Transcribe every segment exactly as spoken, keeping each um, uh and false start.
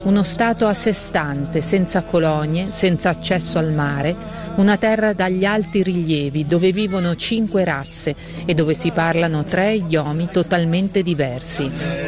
Uno stato a sé stante, senza colonie, senza accesso al mare, una terra dagli alti rilievi dove vivono cinque razze e dove si parlano tre idiomi totalmente diversi.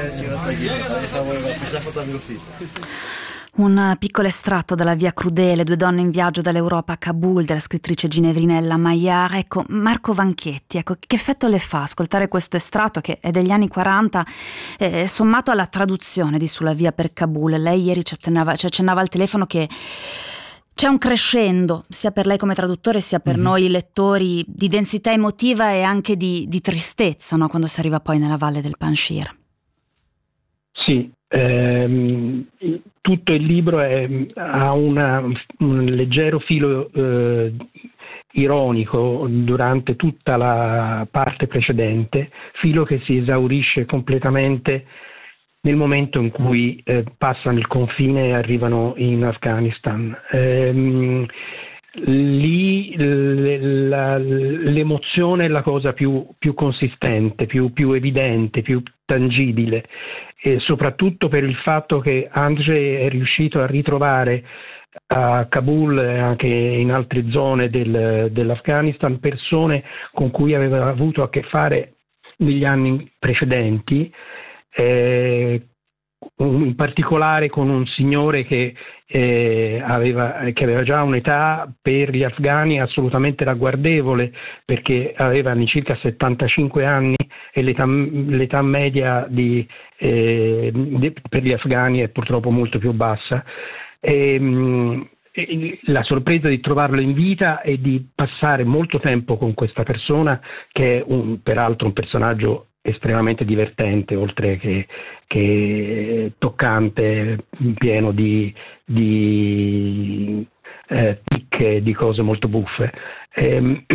Un piccolo estratto dalla Via Crudele, due donne in viaggio dall'Europa a Kabul, della scrittrice ginevrinella Maillard. Ecco, Marco Vanchetti, ecco, che effetto le fa ascoltare questo estratto che è degli anni quaranta, eh, sommato alla traduzione di Sulla via per Kabul? Lei ieri ci accennava, ci accennava al telefono che c'è un crescendo, sia per lei come traduttore sia per mm-hmm. noi lettori, di densità emotiva e anche di, di tristezza, no? Quando si arriva poi nella valle del Panjshir. Sì, ehm, tutto il libro è, ha una, un leggero filo eh, ironico durante tutta la parte precedente, filo che si esaurisce completamente nel momento in cui eh, passano il confine e arrivano in Afghanistan. Ehm, lì l- la, l'emozione è la cosa più, più consistente, più, più evidente, più tangibile, e soprattutto per il fatto che Andrzej è riuscito a ritrovare a Kabul e anche in altre zone del, dell'Afghanistan persone con cui aveva avuto a che fare negli anni precedenti, eh, in particolare con un signore che, eh, aveva, che aveva già un'età per gli afghani assolutamente ragguardevole, perché aveva all'incirca settantacinque anni e l'età, l'età media di, eh, di, per gli afghani è purtroppo molto più bassa. E, mh, la sorpresa di trovarlo in vita e di passare molto tempo con questa persona, che è un, peraltro un personaggio estremamente divertente, oltre che, che toccante, pieno di, di eh, ticche, di cose molto buffe. E,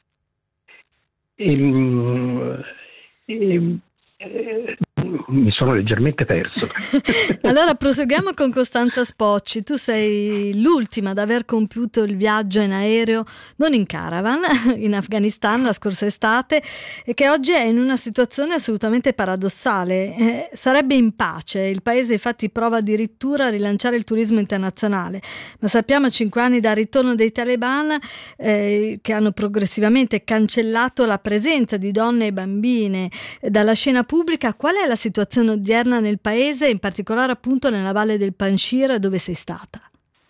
e, e, e, mi sono leggermente perso. Allora proseguiamo con Costanza Spocci. Tu sei l'ultima ad aver compiuto il viaggio in aereo, non in caravan, in Afghanistan la scorsa estate, e che oggi è in una situazione assolutamente paradossale. Eh, sarebbe in pace, il paese infatti prova addirittura a rilanciare il turismo internazionale, ma sappiamo a cinque anni dal ritorno dei Taliban eh, che hanno progressivamente cancellato la presenza di donne e bambine dalla scena pubblica. Qual è la situazione odierna nel paese, in particolare appunto nella valle del Panjshir, dove sei stata?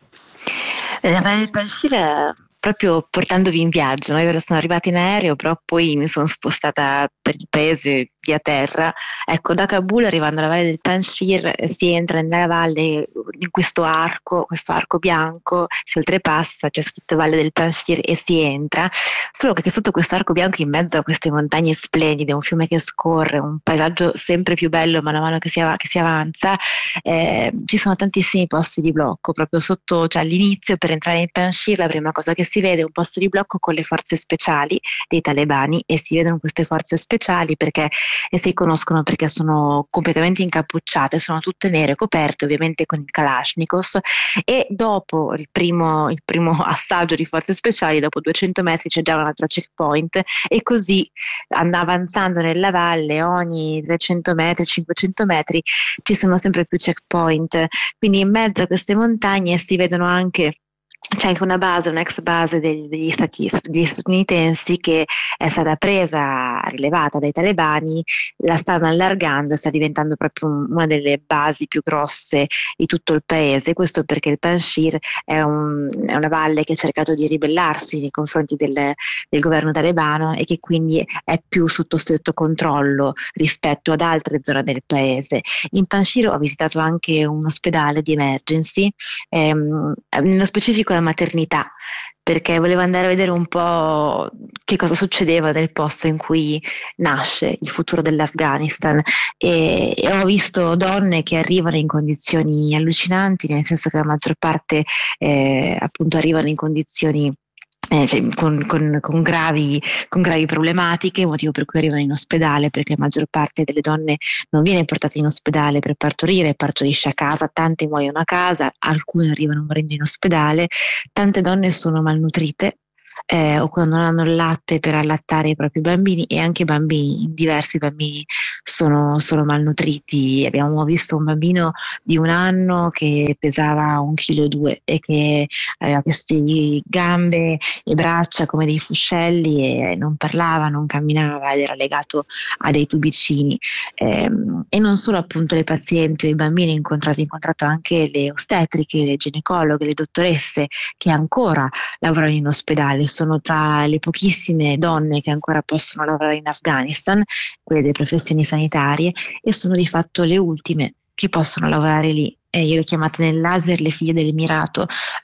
La valle del Panjshir, proprio portandovi in viaggio, no? Io ora sono arrivata in aereo, però poi mi sono spostata per il paese via terra. Ecco, da Kabul, arrivando alla valle del Panjshir, si entra nella valle in questo arco, questo arco bianco, si oltrepassa, c'è scritto Valle del Panjshir e si entra, solo che sotto questo arco bianco, in mezzo a queste montagne splendide, un fiume che scorre, un paesaggio sempre più bello man mano che si, av- che si avanza, eh, ci sono tantissimi posti di blocco, proprio sotto, cioè all'inizio, per entrare in Panjshir, la prima cosa che si vede è un posto di blocco con le forze speciali dei talebani, e si vedono queste forze speciali perché e si conoscono perché sono completamente incappucciate, sono tutte nere, coperte ovviamente con il Kalashnikov, e dopo il primo, il primo assaggio di forze speciali, dopo duecento metri c'è già un altro checkpoint, e così andava avanzando nella valle, ogni trecento metri, cinquecento metri ci sono sempre più checkpoint, quindi in mezzo a queste montagne si vedono anche c'è anche una base, un'ex base degli, degli, stati, degli statunitensi che è stata presa, rilevata dai talebani, la stanno allargando e sta diventando proprio un, una delle basi più grosse di tutto il paese. Questo perché il Panjshir è, un, è una valle che ha cercato di ribellarsi nei confronti del, del governo talebano e che quindi è più sotto stretto controllo rispetto ad altre zone del paese. In Panjshir ho visitato anche un ospedale di emergency, ehm, nello specifico la maternità, perché volevo andare a vedere un po' che cosa succedeva nel posto in cui nasce il futuro dell'Afghanistan, e, e ho visto donne che arrivano in condizioni allucinanti, nel senso che la maggior parte eh, appunto arrivano in condizioni Eh, cioè, con, con, con, gravi, con gravi problematiche, motivo per cui arrivano in ospedale, perché la maggior parte delle donne non viene portata in ospedale per partorire, partorisce a casa, tante muoiono a casa, alcune arrivano morendo in ospedale, tante donne sono malnutrite, eh, o quando non hanno il latte per allattare i propri bambini, e anche i bambini, diversi bambini sono, sono malnutriti. Abbiamo visto un bambino di un anno che pesava un chilo e due e che aveva queste gambe e braccia come dei fuscelli e non parlava, non camminava ed era legato a dei tubicini. Eh, e non solo appunto le pazienti o i bambini incontrati, incontrato anche le ostetriche, le ginecologhe, le dottoresse che ancora lavorano in ospedale. Sono tra le pochissime donne che ancora possono lavorare in Afghanistan, quelle delle professioni sanitarie, e sono di fatto le ultime che possono lavorare lì. Eh, io le ho chiamate nel laser le figlie dell'Emirato.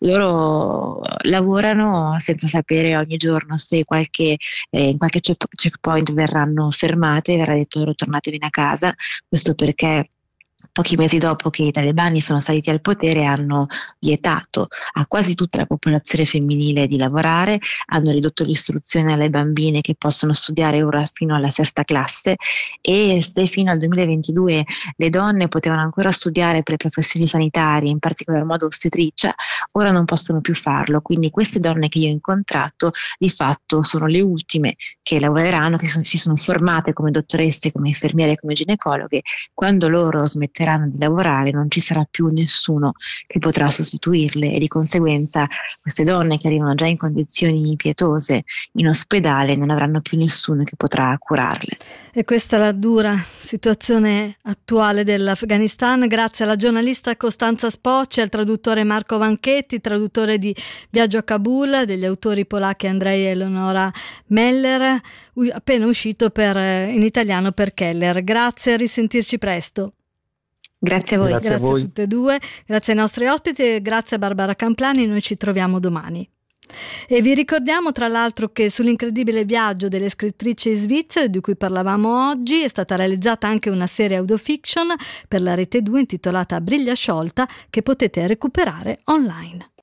Loro lavorano senza sapere ogni giorno se qualche, eh, in qualche check- checkpoint verranno fermate, verrà detto loro tornatevene a casa. Questo perché pochi mesi dopo che i talebani sono saliti al potere hanno vietato a quasi tutta la popolazione femminile di lavorare, hanno ridotto l'istruzione alle bambine che possono studiare ora fino alla sesta classe, e se fino al duemilaventidue le donne potevano ancora studiare per le professioni sanitarie, in particolar modo ostetricia, ora non possono più farlo. Quindi queste donne che io ho incontrato di fatto sono le ultime che lavoreranno, che si sono formate come dottoresse, come infermiere, come ginecologhe. Quando loro smetteranno di lavorare non ci sarà più nessuno che potrà sostituirle, e di conseguenza queste donne che arrivano già in condizioni pietose in ospedale non avranno più nessuno che potrà curarle. E questa è la dura situazione attuale dell'Afghanistan. Grazie alla giornalista Costanza Spocci, al traduttore Marco Vanchetti, traduttore di Viaggio a Kabul, degli autori polacchi Andrzej e Eleonora Meller, appena uscito per, in italiano per Keller. Grazie, a risentirci presto. Grazie a voi. Grazie, grazie a, a tutte e due, grazie ai nostri ospiti e grazie a Barbara Camplani. Noi ci troviamo domani. E vi ricordiamo tra l'altro che sull'incredibile viaggio delle scrittrici svizzere di cui parlavamo oggi è stata realizzata anche una serie audiofiction per la Rete due intitolata Briglia sciolta, che potete recuperare online.